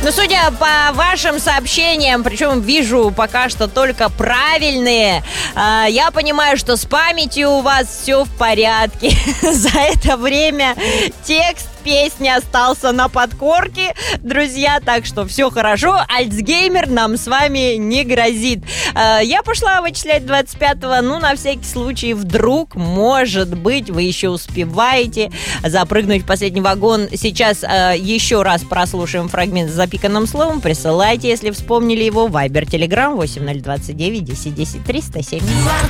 Ну, судя по вашим сообщениям, причем вижу пока что только правильные, я понимаю, что с памятью у вас все в порядке. За это время текст песни остался на подкорке, друзья, так что все хорошо, Альцгеймер нам с вами не грозит. Я пошла вычислять 25-го, ну, на всякий случай, вдруг, может быть, вы еще успеваете запрыгнуть в последний вагон. Сейчас еще раз прослушаем фрагмент с запиканным словом, присылайте, если вспомнили его, Viber, Telegram 8029 10 10 307.